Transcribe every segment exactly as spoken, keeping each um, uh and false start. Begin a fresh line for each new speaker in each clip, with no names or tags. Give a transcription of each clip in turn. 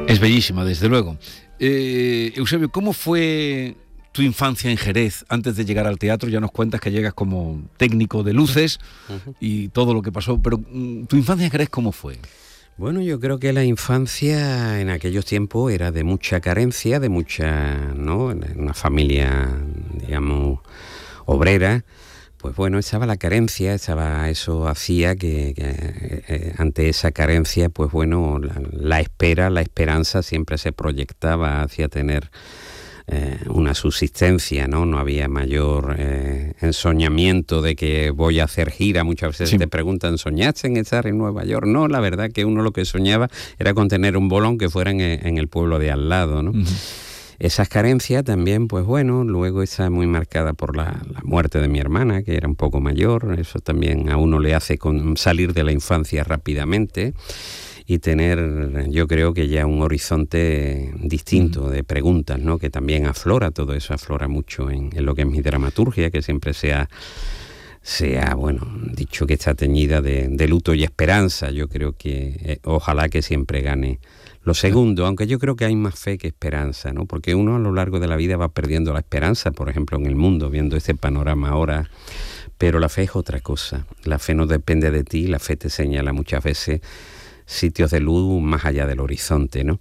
Es bellísima, desde luego. Eh, Eusebio, ¿cómo fue tu infancia en Jerez antes de llegar al teatro? Ya nos cuentas que llegas como técnico de luces uh-huh. y todo lo que pasó, pero ¿tu infancia en Jerez cómo fue?
Bueno, yo creo que la infancia en aquellos tiempos era de mucha carencia, de mucha, ¿no? En una familia, digamos, obrera. Pues bueno, estaba la carencia, estaba eso hacía que, que eh, ante esa carencia, pues bueno, la, la espera, la esperanza siempre se proyectaba hacia tener eh, una subsistencia, ¿no? No había mayor eh, ensoñamiento de que voy a hacer gira. Muchas veces sí. Te preguntan, ¿soñaste en estar en Nueva York? No, la verdad que uno lo que soñaba era con tener un bolón que fuera en, en el pueblo de al lado, ¿no? Uh-huh. Esas carencias también, pues bueno, luego está muy marcada por la, la muerte de mi hermana, que era un poco mayor. Eso también a uno le hace con salir de la infancia rápidamente y tener, yo creo que ya un horizonte distinto de preguntas, ¿no? Que también aflora, todo eso aflora mucho en, en lo que es mi dramaturgia, que siempre sea, sea bueno, dicho que está teñida de, de luto y esperanza. Yo creo que eh, ojalá que siempre gane lo segundo, aunque yo creo que hay más fe que esperanza, ¿no? Porque uno a lo largo de la vida va perdiendo la esperanza, por ejemplo, en el mundo, viendo este panorama ahora. Pero la fe es otra cosa. La fe no depende de ti, la fe te señala muchas veces sitios de luz más allá del horizonte, ¿no?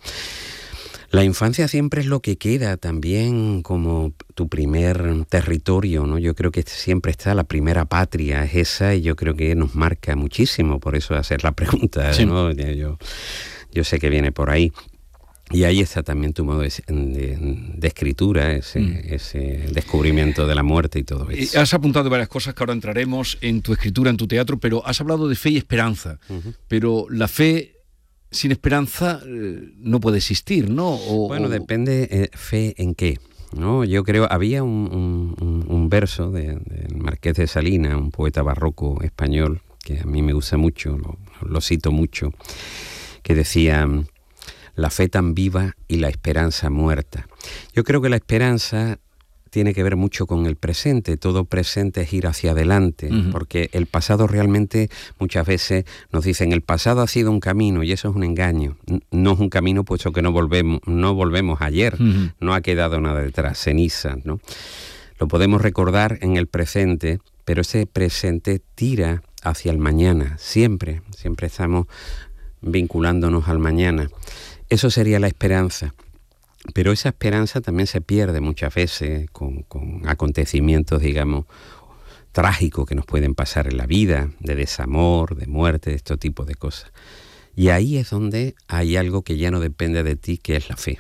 La infancia siempre es lo que queda también como tu primer territorio, ¿no? Yo creo que siempre está la primera patria, es esa, y yo creo que nos marca muchísimo, por eso hacer la pregunta, sí. ¿no? Yo, yo sé que viene por ahí. Y ahí está también tu modo de, de, de escritura, ese, mm. ese descubrimiento de la muerte y todo eso.
Has apuntado varias cosas que ahora entraremos en tu escritura, en tu teatro, pero has hablado de fe y esperanza. Uh-huh. Pero la fe sin esperanza eh, no puede existir, ¿no? O,
bueno,
o...
depende, eh, fe en qué, ¿no? Yo creo, había un, un, un verso de, de Marqués de Salinas, un poeta barroco español, que a mí me gusta mucho, lo, lo cito mucho, que decía: la fe tan viva y la esperanza muerta. Yo creo que la esperanza tiene que ver mucho con el presente. Todo presente es ir hacia adelante, uh-huh. porque el pasado realmente muchas veces nos dicen el pasado ha sido un camino, y eso es un engaño. No es un camino puesto que no volvemos, no volvemos ayer, uh-huh. no ha quedado nada detrás, cenizas, ¿no? Lo podemos recordar en el presente, pero ese presente tira hacia el mañana, siempre, siempre estamos vinculándonos al mañana. Eso sería la esperanza. Pero esa esperanza también se pierde muchas veces con, con acontecimientos, digamos, trágicos que nos pueden pasar en la vida, de desamor, de muerte, de este tipo de cosas. Y ahí es donde hay algo que ya no depende de ti, que es la fe.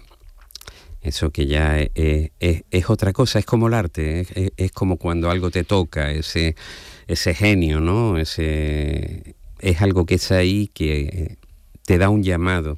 Eso que ya es, es, es otra cosa, es como el arte, es, es como cuando algo te toca, ese, ese genio, ¿no? Ese, es algo que está ahí, que te da un llamado.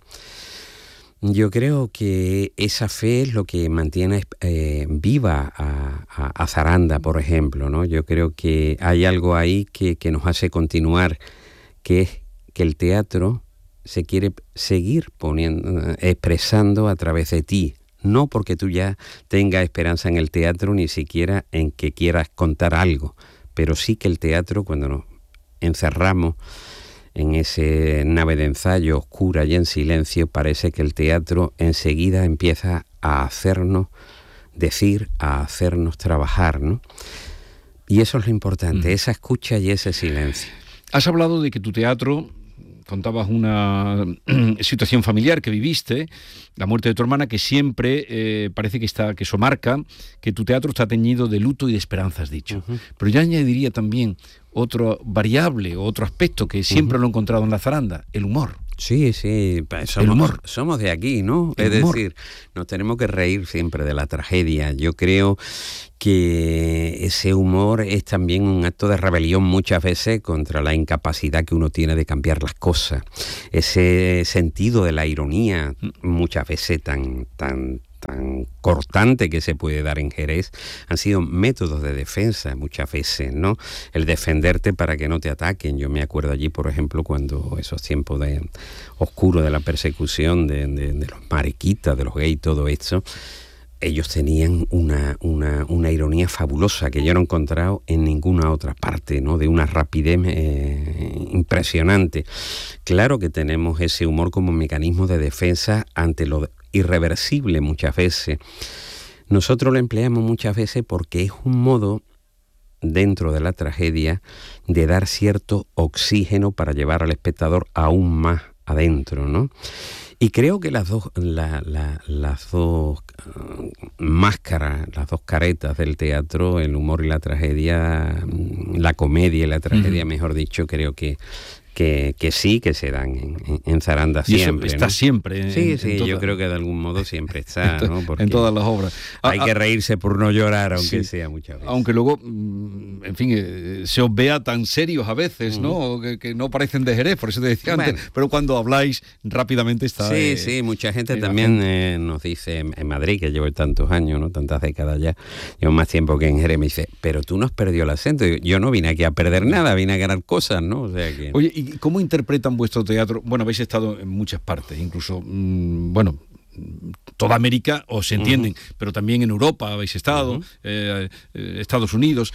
Yo creo que esa fe es lo que mantiene eh, viva a, a, a Zaranda, por ejemplo, ¿no? Yo creo que hay algo ahí que, que nos hace continuar, que es que el teatro se quiere seguir poniendo, expresando a través de ti. No porque tú ya tengas esperanza en el teatro, ni siquiera en que quieras contar algo, pero sí que el teatro, cuando nos encerramos en ese nave de ensayo oscura y en silencio, parece que el teatro enseguida empieza a hacernos decir, a hacernos trabajar, ¿no? Y eso es lo importante, mm. esa escucha y ese silencio.
Has hablado de que tu teatro, contabas una situación familiar que viviste, la muerte de tu hermana, que siempre eh, parece que está, que eso marca, que tu teatro está teñido de luto y de esperanza, has dicho. Uh-huh. Pero yo añadiría también otra variable, otro aspecto que siempre uh-huh. lo he encontrado en la zaranda, el humor.
Sí, sí, somos, el humor. Somos de aquí, ¿no? El es humor. Decir, nos tenemos que reír siempre de la tragedia. Yo creo que ese humor es también un acto de rebelión muchas veces contra la incapacidad que uno tiene de cambiar las cosas. Ese sentido de la ironía, muchas veces tan, tan, tan cortante que se puede dar en Jerez, han sido métodos de defensa muchas veces, ¿no? El defenderte para que no te ataquen. Yo me acuerdo allí, por ejemplo, cuando esos tiempos de oscuros de la persecución de, de, de los mariquitas, de los gays, todo esto, ellos tenían una, una, una ironía fabulosa que yo no he encontrado en ninguna otra parte, ¿no? De una rapidez eh, impresionante. Claro que tenemos ese humor como mecanismo de defensa ante lo irreversible muchas veces. Nosotros lo empleamos muchas veces porque es un modo, dentro de la tragedia, de dar cierto oxígeno para llevar al espectador aún más adentro, ¿no? Y creo que las dos, la, la, las dos uh, máscaras, las dos caretas del teatro, el humor y la tragedia, la comedia y la tragedia, uh-huh. mejor dicho, creo que Que, que sí, que se dan en, en, en zaranda siempre.
Y eso está, ¿no? Siempre. En,
sí, sí,
en toda...
yo creo que de algún modo siempre está, ¿no? Porque
en todas las obras.
Hay ah, que reírse por no llorar, aunque
sí.
sea muchas veces.
Aunque luego, en fin, eh, se os vea tan serios a veces, ¿no? Uh-huh. Que, que no parecen de Jerez, por eso te decía bueno. antes, pero cuando habláis rápidamente está...
Sí,
eh,
sí, mucha gente también gente. Eh, nos dice, en Madrid, que llevo tantos años, ¿no? Tantas décadas ya, llevo más tiempo que en Jerez, me dice, pero tú no has perdido el acento. Yo no vine aquí a perder nada, vine a ganar cosas, ¿no? O sea que...
Oye, ¿y cómo interpretan vuestro teatro? Bueno, habéis estado en muchas partes, incluso, mmm, bueno, toda América os entienden, uh-huh. pero también en Europa habéis estado, uh-huh. eh, eh, Estados Unidos.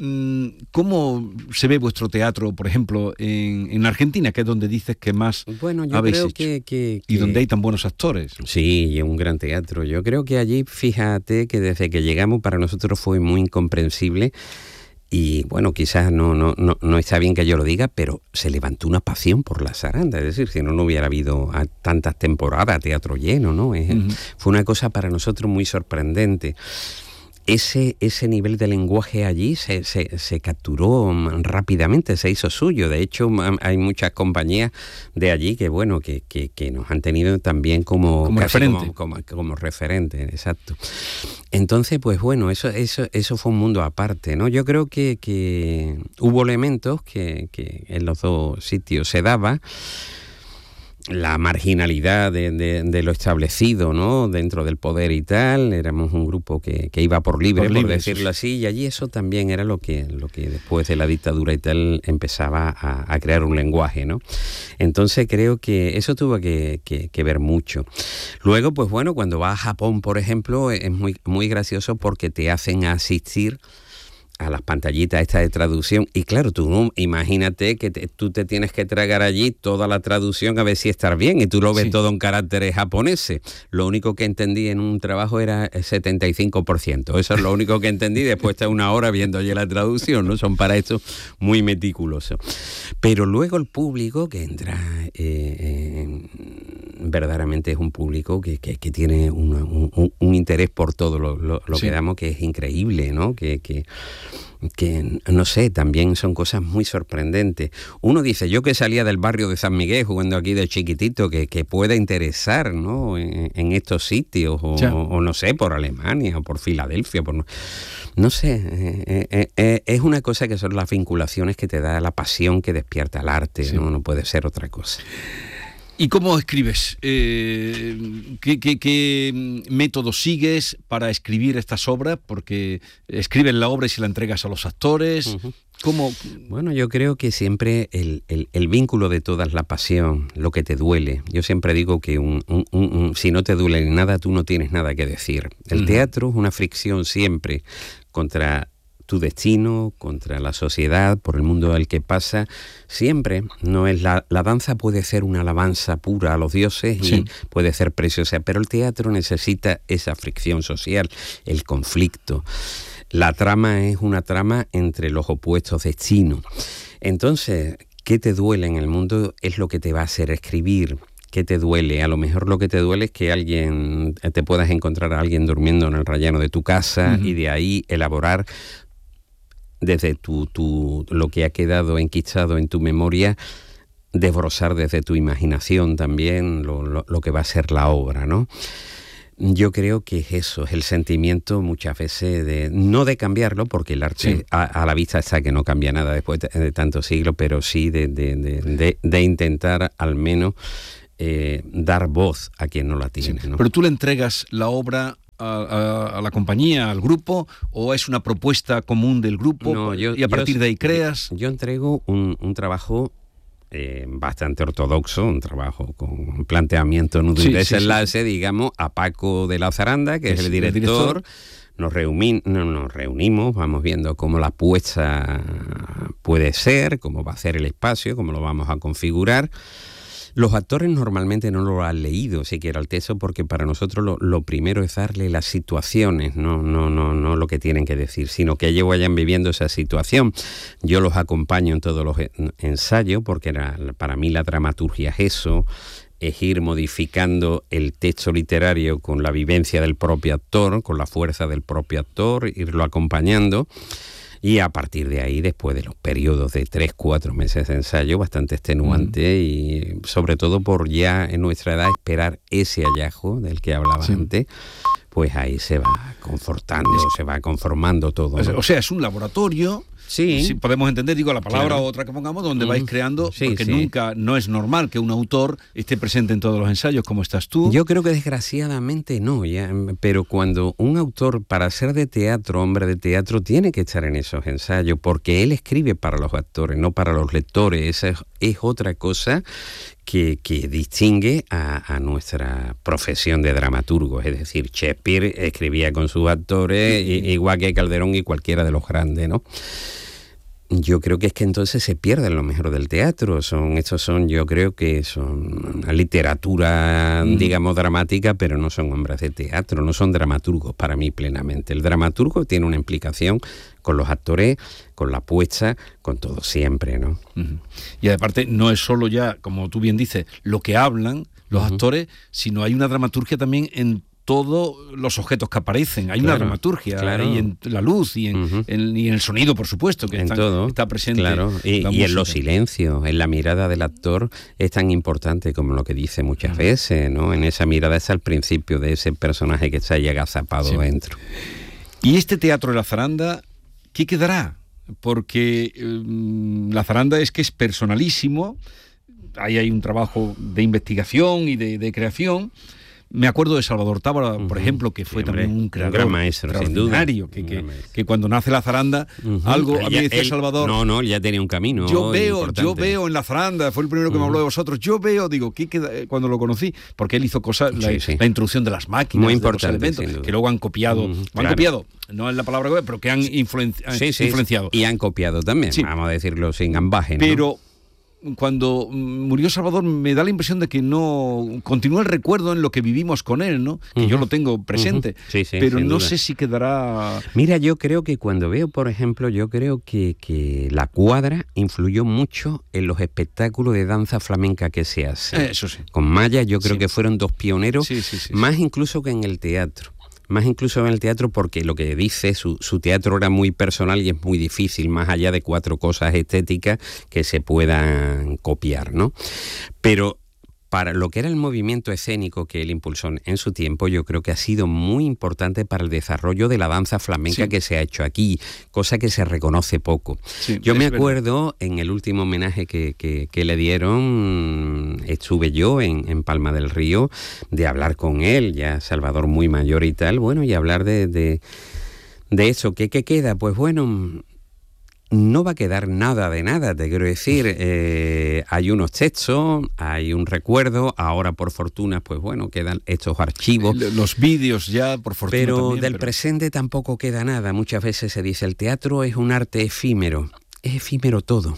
¿Cómo se ve vuestro teatro, por ejemplo, en, en Argentina, que es donde dices que más
bueno, yo
habéis
creo
hecho?
Que, que,
y
que...
donde hay tan buenos actores.
Sí, y un gran teatro. Yo creo que allí, fíjate, que desde que llegamos para nosotros fue muy incomprensible. Y bueno, quizás no, no, no, no está bien que yo lo diga, pero se levantó una pasión por la zaranda. Es decir, si no, no hubiera habido tantas temporadas, teatro lleno, ¿no? Es, uh-huh. Fue una cosa para nosotros muy sorprendente. Ese, ese nivel de lenguaje allí se, se, se capturó rápidamente, se hizo suyo. De hecho, hay muchas compañías de allí que, bueno, que, que, que nos han tenido también como,
como referente.
Como, como, como referente, exacto. Entonces, pues bueno, eso, eso, eso fue un mundo aparte, ¿no? Yo creo que, que hubo elementos que, que en los dos sitios se daba. La marginalidad de, de, de lo establecido, ¿no? Dentro del poder y tal, éramos un grupo que, que iba por libre, por, libre, por decirlo así, y allí eso también era lo que, lo que después de la dictadura y tal empezaba a, a crear un lenguaje, ¿no? Entonces creo que eso tuvo que, que, que ver mucho. Luego, pues bueno, cuando vas a Japón, por ejemplo, es muy, muy gracioso porque te hacen asistir a las pantallitas estas de traducción, y claro, tú no, imagínate que te, tú te tienes que tragar allí toda la traducción a ver si estás bien, y tú lo ves sí. todo en caracteres japoneses. Lo único que entendí en un trabajo era el setenta y cinco por ciento, eso es lo único que entendí, después de una hora viendo allí la traducción, ¿no? Son para esto muy meticulosos. Pero luego el público que entra, eh, eh, verdaderamente es un público que, que, que tiene una, un, un interés por todo lo, lo, lo sí. que damos, que es increíble, ¿no? Que... que que no sé, también son cosas muy sorprendentes. Uno dice, yo que salía del barrio de San Miguel jugando aquí de chiquitito, que, que pueda interesar, ¿no? en, en estos sitios, o, o, o no sé, por Alemania, o por Filadelfia, por no, no sé, eh, eh, eh, es una cosa que son las vinculaciones que te da la pasión que despierta el arte, sí. ¿no? No puede ser otra cosa.
¿Y cómo escribes? Eh, ¿qué, qué, ¿Qué método sigues para escribir estas obras? Porque escribes la obra y se la entregas a los actores. Uh-huh. ¿Cómo?
Bueno, yo creo que siempre el, el, el vínculo de todas, la pasión, lo que te duele. Yo siempre digo que un, un, un, un, si no te duele nada, tú no tienes nada que decir. El uh-huh. teatro es una fricción siempre contra tu destino, contra la sociedad, por el mundo al que pasa, siempre no es la, la danza puede ser una alabanza pura a los dioses y sí. puede ser preciosa, pero el teatro necesita esa fricción social, el conflicto. La trama es una trama entre los opuestos destinos. Entonces, ¿qué te duele en el mundo? Es lo que te va a hacer escribir. ¿Qué te duele? A lo mejor lo que te duele es que alguien te puedas encontrar a alguien durmiendo en el rellano de tu casa uh-huh. y de ahí elaborar desde tu, tu, lo que ha quedado enquistado en tu memoria, desbrozar desde tu imaginación también lo, lo, lo que va a ser la obra, ¿no? Yo creo que es eso, es el sentimiento muchas veces de, no de cambiarlo, porque el arte sí. a, a la vista está que no cambia nada después de, de tantos siglos, pero sí de, de, de, de, de intentar al menos eh, dar voz a quien no la tiene,
sí.
¿no?
Pero tú le entregas la obra A, a, a la compañía, al grupo, o es una propuesta común del grupo no, yo, y a partir
yo,
de ahí creas?
Yo, yo entrego un, un trabajo eh, bastante ortodoxo, un trabajo con un planteamiento nudo y
sí,
desenlace,
sí, sí.
digamos, a Paco de la Zaranda, que es, es el director. El director. Nos, reuni- no, nos reunimos, vamos viendo cómo la puesta puede ser, cómo va a ser el espacio, cómo lo vamos a configurar. Los actores normalmente no lo han leído siquiera el texto, porque para nosotros lo, lo primero es darle las situaciones, no, no, no, no lo que tienen que decir, sino que ellos vayan viviendo esa situación. Yo los acompaño en todos los ensayos, porque era, para mí la dramaturgia es eso, es ir modificando el texto literario con la vivencia del propio actor, con la fuerza del propio actor, irlo acompañando. Y a partir de ahí, después de los periodos de tres, cuatro meses de ensayo, bastante extenuante, mm. y sobre todo por ya en nuestra edad esperar ese hallazgo del que hablaba sí. antes, pues ahí se va confortando, se va conformando todo, ¿no?
O sea, es un laboratorio. Sí. Si podemos entender, digo, la palabra claro. otra que pongamos, donde mm. vais creando, sí, porque sí. nunca, no es normal que un autor esté presente en todos los ensayos como estás tú.
Yo creo que desgraciadamente no, ya, pero cuando un autor, para ser de teatro, hombre de teatro, tiene que estar en esos ensayos, porque él escribe para los actores, no para los lectores. Esa es, es otra cosa que, que distingue a, a nuestra profesión de dramaturgos. Es decir, Shakespeare escribía con sus actores, sí. igual que Calderón y cualquiera de los grandes, ¿no? Yo creo que es que entonces se pierde lo mejor del teatro. Son, estos son, yo creo que son una literatura, mm. digamos, dramática, pero no son hombres de teatro, no son dramaturgos para mí plenamente. El dramaturgo tiene una implicación con los actores, con la puesta, con todo siempre, ¿no?
Uh-huh. Y aparte no es solo ya, como tú bien dices, lo que hablan los uh-huh. actores, sino hay una dramaturgia también en todos los objetos que aparecen. Hay claro, una dramaturgia claro. ahí en la luz y en, uh-huh. en, y en el sonido, por supuesto, que
en
están,
todo,
está presente.
Claro. Y, y en los silencios, en la mirada del actor es tan importante como lo que dice muchas uh-huh. veces, ¿no? En esa mirada es al principio de ese personaje que está ahí agazapado sí. dentro.
Y este teatro de la Zaranda, ¿qué quedará? Porque eh, la Zaranda es que es personalísimo, ahí hay un trabajo de investigación y de, de creación. Me acuerdo de Salvador Tábara, uh-huh. por ejemplo, que fue sí, también un creador
un gran maestro,
extraordinario,
sin duda.
Que, que, que cuando nace la Zaranda, uh-huh. algo, a mí me decía él, Salvador...
No, no, ya tenía un camino
Yo veo,
importante.
yo veo en la Zaranda, fue el primero que uh-huh. me habló de vosotros, yo veo, digo, ¿qué queda? Cuando lo conocí, porque él hizo cosas, sí, la, sí. la introducción de las máquinas,
muy
de
importante,
los elementos, que luego han copiado, uh-huh. han claro. copiado, no es la palabra que pero que han influenci-
sí, sí, influenciado. Y han copiado también, sí. vamos a decirlo sin ambaje, ¿no?
Pero... cuando murió Salvador me da la impresión de que no continúa el recuerdo en lo que vivimos con él, ¿no? Que uh-huh. yo lo tengo presente, uh-huh. sí, sí, pero no duda. sé si quedará...
Mira, yo creo que cuando veo, por ejemplo, yo creo que, que la cuadra influyó mucho en los espectáculos de danza flamenca que se hacen.
Eso sí.
Con Maya yo creo sí. que fueron dos pioneros,
sí, sí, sí,
más
sí.
incluso que en el teatro. Más incluso en el teatro, porque lo que dice, su, su teatro era muy personal y es muy difícil, más allá de cuatro cosas estéticas que se puedan copiar, ¿no? Pero para lo que era el movimiento escénico que él impulsó en su tiempo, yo creo que ha sido muy importante para el desarrollo de la danza flamenca sí. que se ha hecho aquí, cosa que se reconoce poco. Sí, yo me acuerdo, verdad. en el último homenaje que, que, que le dieron, estuve yo en, en Palma del Río, de hablar con él, ya Salvador muy mayor y tal, bueno, y hablar de, de, de eso. ¿Qué, qué queda? Pues bueno... no va a quedar nada de nada, te quiero decir. Eh, hay unos textos, hay un recuerdo, ahora por fortuna, pues bueno, quedan estos archivos.
Los vídeos ya, por fortuna
Pero
también,
del
pero...
presente tampoco queda nada. Muchas veces se dice, el teatro es un arte efímero. Es efímero todo.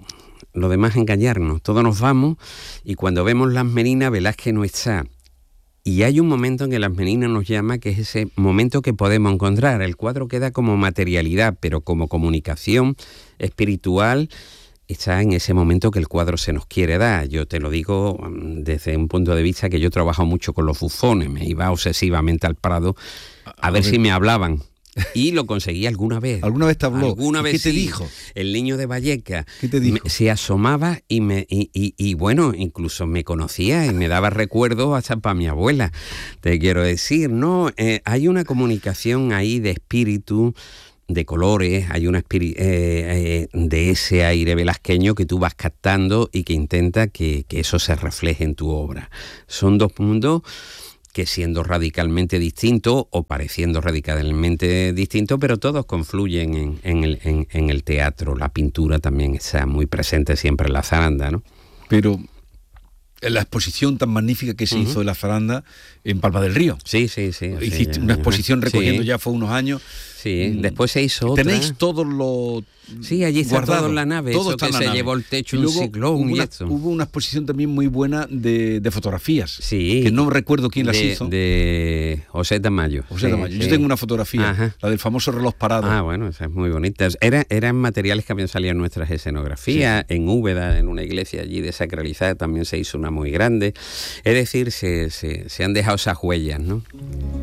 Lo demás es engañarnos. Todos nos vamos y cuando vemos Las Meninas, Velázquez no está. Y hay un momento en que Las Meninas nos llama, que es ese momento que podemos encontrar. El cuadro queda como materialidad, pero como comunicación espiritual está en ese momento que el cuadro se nos quiere dar. Yo te lo digo desde un punto de vista que yo he trabajado mucho con los bufones. Me iba obsesivamente al Prado a, a, a ver, ver si me hablaban. Y lo conseguí alguna vez.
¿Alguna vez te habló?
¿Alguna vez
¿Qué te
sí.
dijo?
El niño de Valleca.
¿Qué te dijo?
Me, se asomaba y, me, y, y, y bueno, incluso me conocía y me daba recuerdos hasta para mi abuela. Te quiero decir, no, eh, hay una comunicación ahí de espíritu, de colores, hay una espíritu, eh, eh, de ese aire velazqueño que tú vas captando y que intenta que, que eso se refleje en tu obra. Son dos mundos que siendo radicalmente distintos o pareciendo radicalmente distintos, pero todos confluyen en, en, el, en, en el teatro. La pintura también está muy presente siempre en la zaranda, ¿no?
pero la exposición tan magnífica que se uh-huh. hizo de la zaranda en Palma del Río.
Sí, sí, sí.
Hiciste sí, una exposición recogiendo sí. ya fue unos años.
Sí, después se hizo otra.
Tenéis todos los
Sí, allí está
guardado.
todo en la nave,
todo
eso que se
nave.
llevó el techo
y
un
luego
ciclón
hubo
y
una,
esto.
Hubo una exposición también muy buena de, de fotografías,
sí,
que no recuerdo quién
de,
las hizo.
De José Tamayo.
José
sí,
Tamayo.
Sí.
Yo tengo una fotografía,
Ajá.
la del famoso reloj parado.
Ah, bueno, esa es muy bonita. Era, eran materiales que habían salido en nuestras escenografías, sí. en Úbeda, en una iglesia allí desacralizada, también se hizo una muy grande. Es decir, se, se, se han dejado esas huellas, ¿no?